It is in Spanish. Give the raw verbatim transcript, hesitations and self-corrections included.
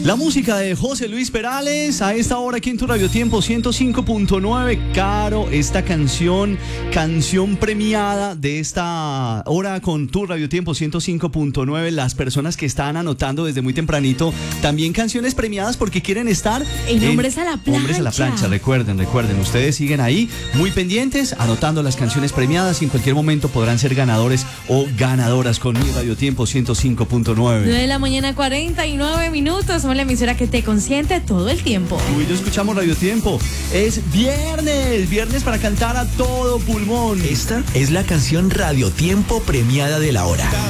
La música de José Luis Perales a esta hora aquí en tu Radio Tiempo ciento cinco punto nueve. Caro, esta canción, canción premiada de esta hora con tu Radio Tiempo ciento cinco punto nueve. Las personas que están anotando desde muy tempranito, también canciones premiadas porque quieren estar en Hombres a la Plancha. Hombres a la Plancha, recuerden, recuerden, ustedes siguen ahí muy pendientes, anotando las canciones premiadas y en cualquier momento podrán ser ganadores o ganadoras con mi Radio Tiempo ciento cinco punto nueve. nueve de la mañana, cuarenta y nueve minutos. Somos la emisora que te consiente todo el tiempo. Tú y yo escuchamos Radio Tiempo. Es viernes, viernes para cantar a todo pulmón. Esta es la canción Radio Tiempo premiada de la hora.